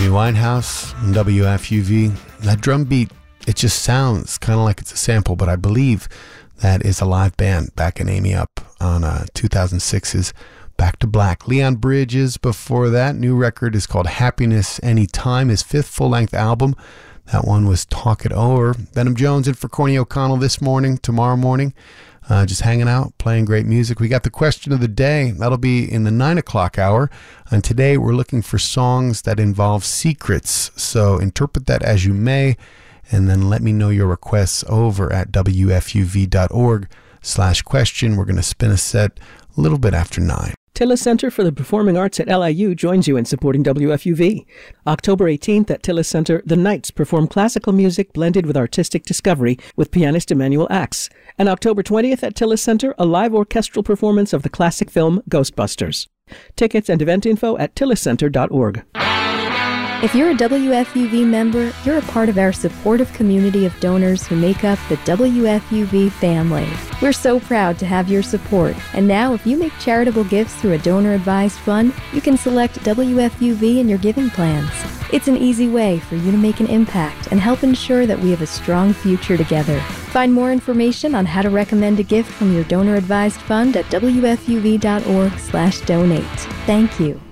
Amy Winehouse and WFUV. That drum beat, it just sounds kind of like it's a sample, but I believe that is a live band backing Amy up on 2006's Back to Black. Leon Bridges before that. New record is called Happiness Anytime, his fifth full-length album. That one was Talk It Over. Venom Jones in for Corny O'Connell this morning, tomorrow morning. Just hanging out, playing great music. We got the question of the day. That'll be in the 9 o'clock hour. And today we're looking for songs that involve secrets. So interpret that as you may, and then let me know your requests over at wfuv.org/question. We're going to spin a set a little bit after 9. Tillis Center for the Performing Arts at LIU joins you in supporting WFUV. October 18th at Tillis Center, the Knights perform classical music blended with artistic discovery with pianist Emmanuel Axe. And October 20th at Tillis Center, a live orchestral performance of the classic film Ghostbusters. Tickets and event info at tilliscenter.org. If you're a WFUV member, you're a part of our supportive community of donors who make up the WFUV family. We're so proud to have your support. And now, if you make charitable gifts through a donor-advised fund, you can select WFUV in your giving plans. It's an easy way for you to make an impact and help ensure that we have a strong future together. Find more information on how to recommend a gift from your donor-advised fund at wfuv.org/donate. Thank you.